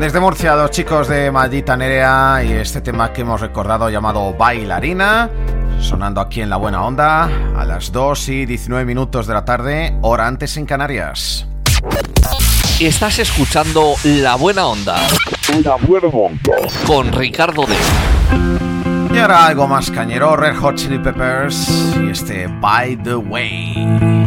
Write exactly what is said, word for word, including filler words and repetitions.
Desde Murcia, los chicos de Maldita Nerea y este tema que hemos recordado llamado Bailarina, sonando aquí en La Buena Onda a las dos y diecinueve minutos de la tarde, hora antes en Canarias. Estás escuchando La Buena Onda. La Buena Onda. Con Ricardo D. Y ahora algo más cañero, Red Hot Chili Peppers y este By the Way.